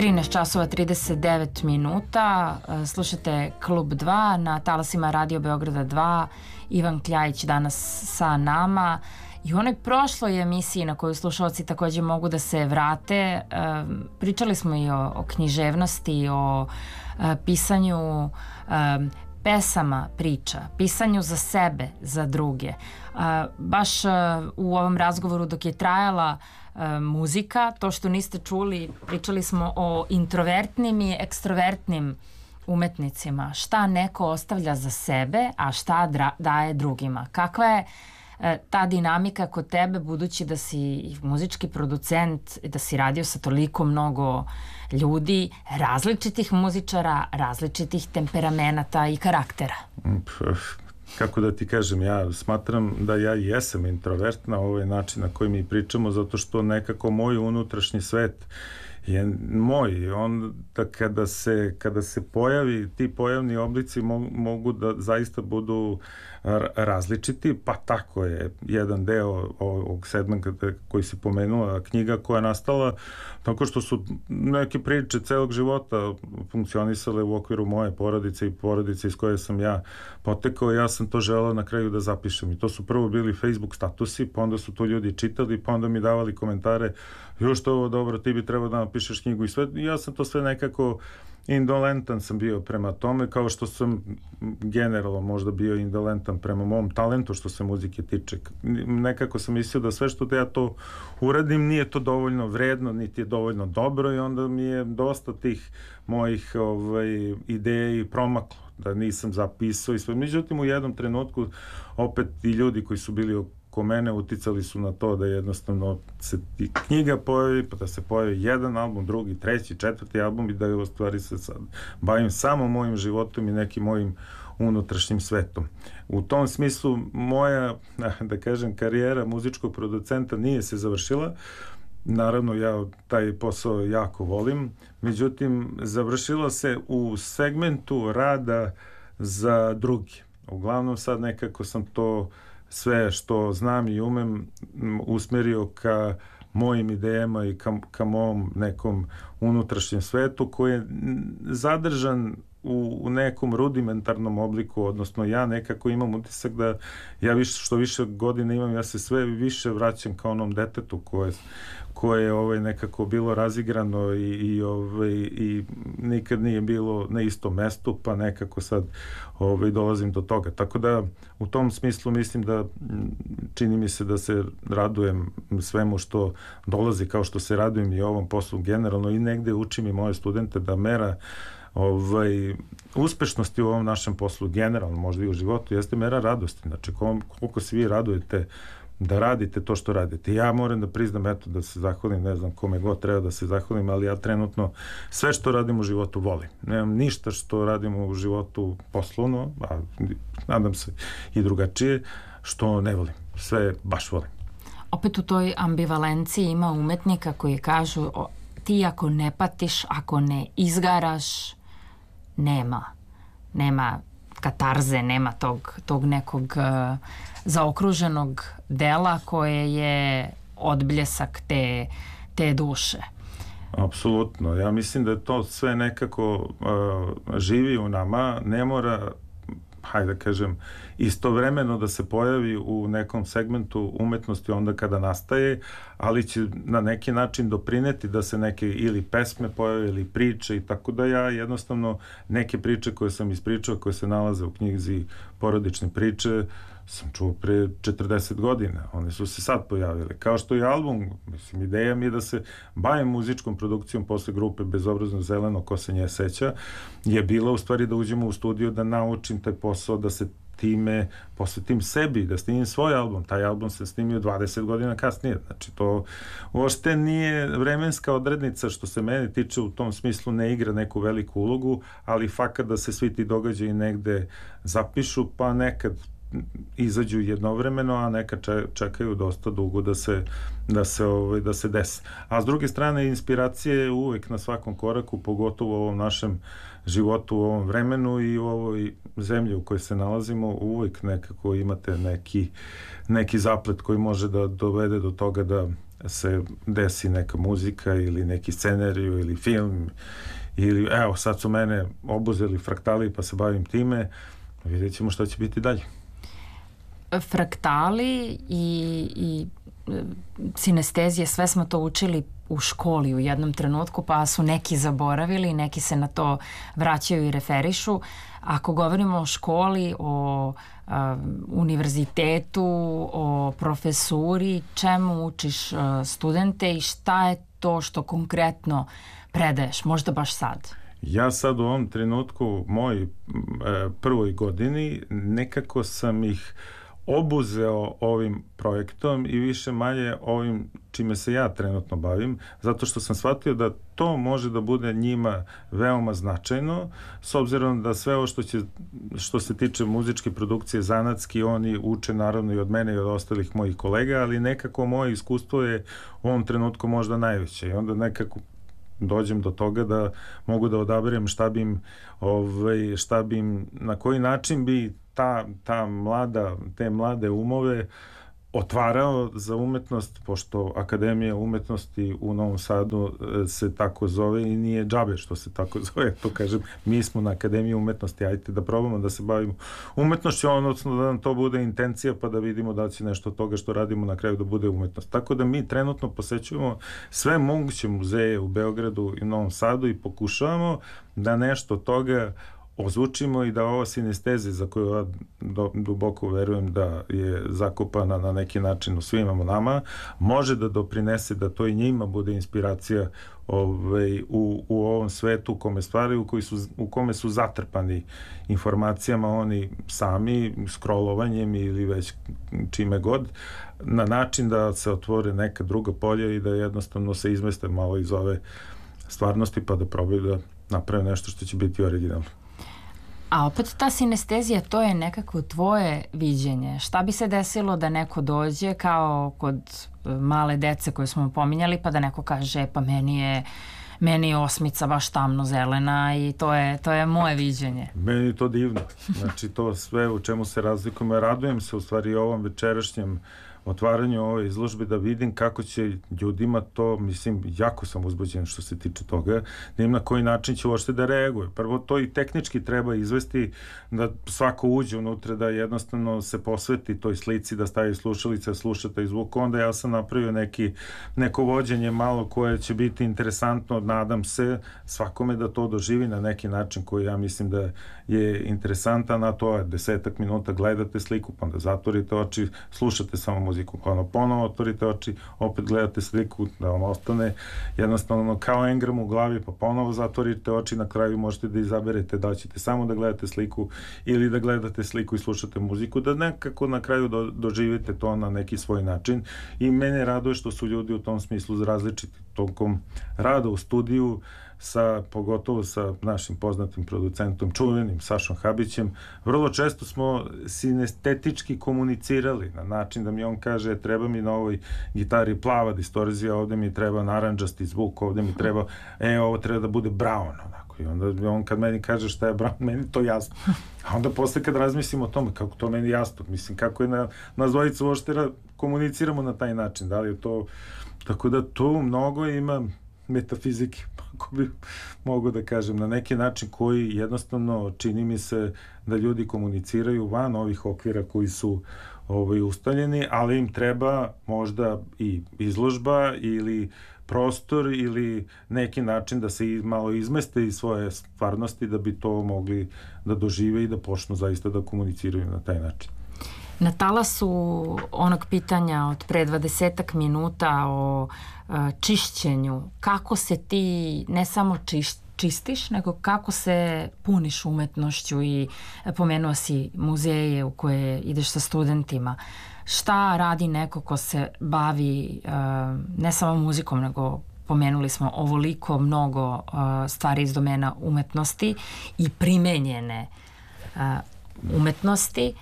13 časova 39 minuta, slušate Klub 2 na talasima Radio Beograda 2. Ivan Kljajić danas sa nama. I u onoj prošloj emisiji na koju slušalci takođe mogu da se vrate, pričali smo i o književnosti, o pisanju pesama, priča, pisanju za sebe, za druge. Baš u ovom razgovoru dok je trajala muzika, to što niste čuli, pričali smo o introvertnim i ekstrovertnim umetnicima. Šta neko ostavlja za sebe, a šta daje drugima. Kakva je ta dinamika kod tebe, budući da si muzički producent, da si radio sa toliko mnogo ljudi, različitih muzičara, različitih temperamenata i karaktera? Kako da ti kažem, ja smatram da ja jesam introvert na ovaj način na koji mi pričamo, zato što nekako moj unutrašnji svet je moj. Onda kada se pojavi, ti pojavni oblici mogu da zaista budu različiti, pa tako je jedan deo ovog segmenta koji si pomenula, knjiga koja je nastala tako što su neke priče celog života funkcionisale u okviru moje porodice i porodice iz koje sam ja potekao. Ja sam to želeo na kraju da zapišem i to su prvo bili Facebook statusi, pa onda su to ljudi čitali, pa onda mi davali komentare, još to je ovo dobro, ti bi trebao da napišeš knjigu i sve. Ja sam to sve nekako indolentan sam bio prema tome, kao što sam generalno možda bio indolentan prema mom talentu što se muzike tiče. Nekako sam mislio da sve što ja to uradim nije to dovoljno vredno, niti je dovoljno dobro i onda mi je dosta tih mojih ideja promaklo, da nisam zapisao i sve. Međutim, u jednom trenutku opet i ljudi koji su bili oko mene uticali su na to da jednostavno se knjiga pojavi, pa da se pojavi jedan album, drugi, treći, četvrti album i da je u stvari se sad bavim samo mojim životom i nekim mojim unutrašnjim svetom. U tom smislu moja, da kažem, karijera muzičkog producenta nije se završila. Naravno, ja taj posao jako volim, međutim, završila se u segmentu rada za drugi. Uglavnom sad nekako sam to sve što znam i umem usmerio ka mojim idejama i ka mom nekom unutrašnjem svetu koji je zadržan u nekom rudimentarnom obliku, odnosno ja nekako imam utisak da ja što više godina imam, ja se sve više vraćam ka onom detetu koje je nekako bilo razigrano i nikad nije bilo na istom mestu, pa nekako sad dolazim do toga. Tako da u tom smislu mislim da čini mi se da se radujem svemu što dolazi, kao što se radujem i ovom poslu generalno i negde učim i moje studente da mera uspešnosti u ovom našem poslu generalno, možda i u životu, jeste mera radosti. Znači, koliko se vi radujete da radite to što radite. Ja moram da priznam, eto, da se zahvalim, ne znam kome god treba da se zahvalim, ali ja trenutno sve što radim u životu volim. Nemam ništa što radim u životu poslovno, a nadam se i drugačije, što ne volim. Sve baš volim. Opet u toj ambivalenciji ima umetnika koji kažu ti ako ne patiš, ako ne izgaraš, nema katarze, nema tog nekog zaokruženog dela koje je odbljesak te duše. Apsolutno. Ja mislim da to sve nekako živi u nama, ne mora, hajde da kažem, istovremeno da se pojavi u nekom segmentu umetnosti onda kada nastaje, ali će na neki način doprineti da se neke ili pesme pojave ili priče i tako da ja jednostavno neke priče koje sam ispričao, koje se nalaze u knjizi Porodične priče, sam čuo pre 40 godina. One su se sad pojavile. Kao što i album, mislim, ideja mi je da se bavim muzičkom produkcijom posle grupe Bezobrazno zeleno, ko se nje seća, je bila u stvari da uđemo u studio, da naučim taj posao, da se time posvetim sebi, da snimim svoj album. Taj album sam snimio 20 godina kasnije. Znači, to uopšte nije vremenska odrednica što se mene tiče, u tom smislu ne igra neku veliku ulogu, ali fakat da se svi ti događaji negde zapišu, pa nekad izađu jednovremeno, a neka čekaju dosta dugo da se desi. A s druge strane, inspiracija je uvek na svakom koraku, pogotovo u ovom našem životu, u ovom vremenu i u ovoj zemlji u kojoj se nalazimo, uvek nekako imate neki zaplet koji može da dovede do toga da se desi neka muzika ili neki scenariju ili film ili evo sad su mene obuzeli fraktali pa se bavim time, vidjet ćemo šta će biti dalje. Fraktali i sinestezije, sve smo to učili u školi u jednom trenutku, pa su neki zaboravili, neki se na to vraćaju i referišu. Ako govorimo o školi, o univerzitetu, o profesuri, čemu učiš studente i šta je to što konkretno predaješ, možda baš sad? Ja sad u ovom trenutku, moj prvoj godini, nekako sam ih obuzeo ovim projektom i više manje ovim čime se ja trenutno bavim, zato što sam shvatio da to može da bude njima veoma značajno, s obzirom da sve ovo što se tiče muzičke produkcije zanatski, oni uče naravno i od mene i od ostalih mojih kolega, ali nekako moje iskustvo je u ovom trenutku možda najveće i onda nekako dođem do toga da mogu da odaberem na koji način bi te mlade umove otvarao za umetnost, pošto Akademija umetnosti u Novom Sadu se tako zove i nije džabe što se tako zove, to kažem, mi smo na Akademiji umetnosti, ajte da probamo da se bavimo umetnošću, odnosno da nam to bude intencija pa da vidimo da će nešto od toga što radimo na kraju da bude umetnost. Tako da mi trenutno posećujemo sve moguće muzeje u Beogradu i Novom Sadu i pokušavamo da nešto od toga ozvučimo i da ova sinestezija za koju ja duboko verujem da je zakopana na neki način u svima nama, može da doprinese da to i njima bude inspiracija u ovom svetu u kome stvaraju, u kome su zatrpani informacijama oni sami, scrollovanjem ili već čime god, na način da se otvore neka druga polja i da jednostavno se izmeste malo iz ove stvarnosti pa da probaju da naprave nešto što će biti originalno. A opet ta sinestezija, to je nekako tvoje viđenje. Šta bi se desilo da neko dođe kao kod male dece koje smo pominjali, pa da neko kaže pa meni je osmica baš tamno zelena i to je moje viđenje. Meni je to divno. Znači to sve u čemu se razlikujemo. Radujem se u stvari ovom večerašnjem otvaranju ove izložbe da vidim kako će ljudima to, mislim, jako sam uzbuđen što se tiče toga, da im na koji način će uopšte da reaguje. Prvo, to i tehnički treba izvesti da svako uđe unutra, da jednostavno se posveti toj slici, da stavi slušalice, sluša taj zvuk. Onda ja sam napravio neko vođenje malo koje će biti interesantno, nadam se svakome da to doživi na neki način koji ja mislim da je interesantan, a to je 10 minuta gledate sliku, pa onda zatvorite oči, slušate samo muziku, pa ono ponovo otvorite oči, opet gledate sliku, da vam ostane jednostavno kao engram u glavi, pa ponovo zatvorite oči, na kraju možete da izaberete da ćete samo da gledate sliku ili da gledate sliku i slušate muziku, da nekako na kraju doživite to na neki svoj način i mene raduje što su ljudi u tom smislu različiti tokom rada u studiju, pogotovo sa našim poznatim producentom, čuvenim Sašom Habićem. Vrlo često smo sinestetički komunicirali na način da mi on kaže treba mi na ovoj gitari plava distorzija, ovde mi treba narandžasti zvuk, ovde mi treba, ovo treba da bude brown, onako. I onda on kad meni kaže šta je brown, meni to jasno. A onda posle kad razmislim o tome, kako to meni jasno, mislim, kako je nas dvojica uopšte komuniciramo na taj način, da li je to, tako da tu mnogo ima metafizike, ako bi mogu da kažem, na neki način koji jednostavno čini mi se da ljudi komuniciraju van ovih okvira koji su ustaljeni, ali im treba možda i izložba ili prostor ili neki način da se malo izmeste iz svoje stvarnosti da bi to mogli da dožive i da počnu zaista da komuniciraju na taj način. Na talasu onog pitanja od pre 20 minuta o čišćenju, kako se ti ne samo čistiš, nego kako se puniš umetnošću i pomenuo si muzeje u koje ideš sa studentima. Šta radi neko ko se bavi ne samo muzikom, nego pomenuli smo ovoliko mnogo stvari iz domena umetnosti i primenjene umetnosti,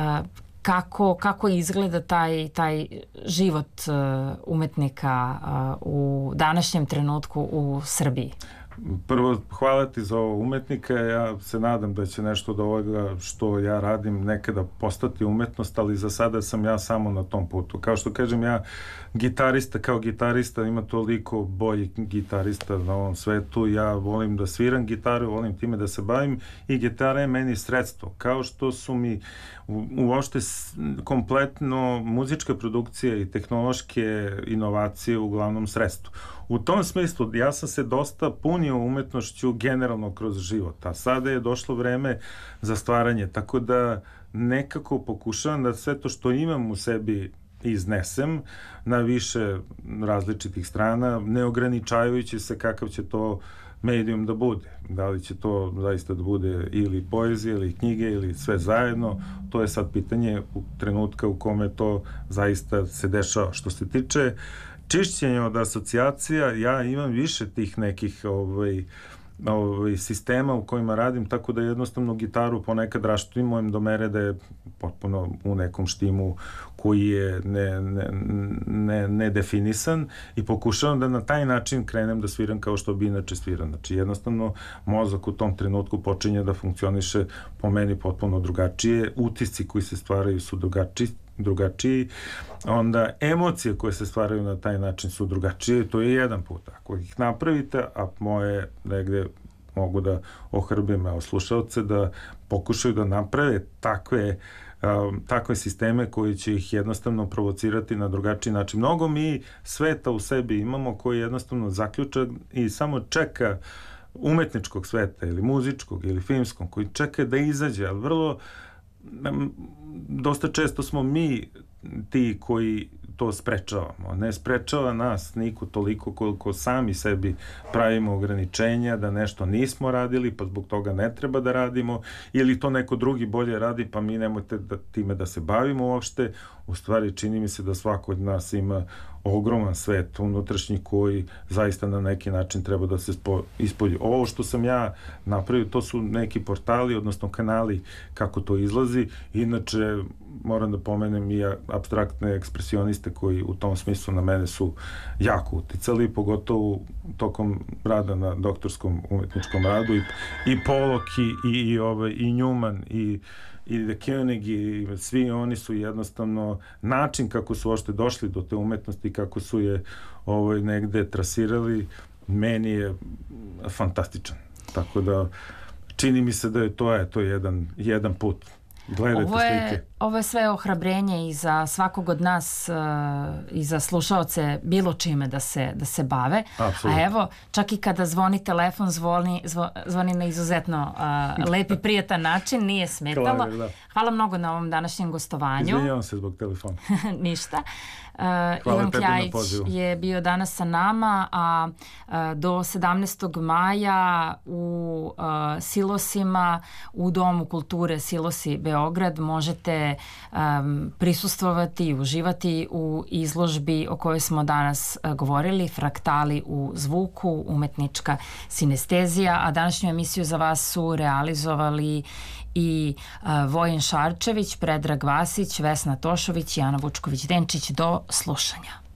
kako izgleda taj život umetnika u današnjem trenutku u Srbiji? Prvo, hvala ti za ovo umetnika, ja se nadam da će nešto od ovoga što ja radim nekada postati umetnost, ali za sada sam ja samo na tom putu. Kao što kažem, ja kao gitarista ima toliko boljih gitarista na ovom svetu, ja volim da sviram gitaru, volim time da se bavim i gitara je meni sredstvo, kao što su mi uopšte kompletno muzička produkcija i tehnološke inovacije uglavnom sredstvo. U tom smislu ja sam se dosta punio umetnošću generalno kroz život, a sada je došlo vreme za stvaranje, tako da nekako pokušavam da sve to što imam u sebi iznesem na više različitih strana, ne ograničavajući se kakav će to medijum da bude. Da li će to zaista da bude ili poezija, ili knjige, ili sve zajedno, to je sad pitanje u trenutka u kome to zaista se dešava. Što se tiče čišćenja od asocijacija, ja imam više tih nekih sistema u kojima radim, tako da jednostavno gitaru ponekad raštimujem do mere da je potpuno u nekom štimu koji je nedefinisan i pokušavam da na taj način krenem da sviram kao što bi inače sviram. Znači jednostavno mozak u tom trenutku počinje da funkcioniše po meni potpuno drugačije, utisci koji se stvaraju su drugačiji, onda emocije koje se stvaraju na taj način su drugačije, to je jedan put. Ako ih napravite, a moje negde mogu da ohrbim slušaoce da pokušaju da naprave takve sisteme koji će ih jednostavno provocirati na drugačiji način. Mnogo mi sveta u sebi imamo koji jednostavno zaključa i samo čeka umetničkog sveta ili muzičkog ili filmskog koji čeka da izađe, ali dosta često smo mi ti koji to sprečavamo. Ne sprečava nas niko toliko koliko sami sebi pravimo ograničenja da nešto nismo radili pa zbog toga ne treba da radimo ili to neko drugi bolje radi pa mi nemojte time da se bavimo uopšte. U stvari čini mi se da svako od nas ima ogroman svet unutrašnji koji zaista na neki način treba da se ispolji. Ovo što sam ja napravio, to su neki portali, odnosno kanali kako to izlazi. Inače, moram da pomenem i apstraktne ekspresioniste koji u tom smislu na mene su jako uticali, pogotovo tokom rada na doktorskom umetničkom radu i Pollock i Newman i De Koenig i svi oni su jednostavno način kako su uopšte došli do te umetnosti, kako su je negde trasirali, meni je fantastičan. Tako da čini mi se da je to jedan put. Gledajte slike. Ovo je sve ohrabrenje i za svakog od nas i za slušaoce bilo čime da se bave. Absolutno. A evo, čak i kada zvoni telefon, zvoni na izuzetno lep i prijatan način, nije smetalo. Klaver, da. Hvala mnogo na ovom današnjem gostovanju. Izvinjavam se zbog telefona. Ništa. Ivan Kljajić je bio danas sa nama, a do 17. maja u Silosima, u Domu kulture Silosi Beograd možete prisustvovati i uživati u izložbi o kojoj smo danas govorili, Fraktali u zvuku, umetnička sinestezija, a današnju emisiju za vas su realizovali i Vojin Šarčević, Predrag Vasić, Vesna Tošović i Ana Vučković-Denčić. Do slušanja.